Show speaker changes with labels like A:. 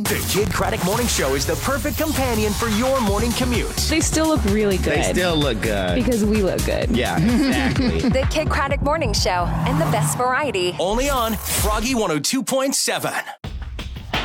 A: The Kid Craddock Morning Show is the perfect companion for your morning commute.
B: They still look really good.
C: They still look good.
B: Because we look good.
C: Yeah, exactly.
D: The Kid Craddock Morning Show and the best variety.
A: Only on Froggy 102.7.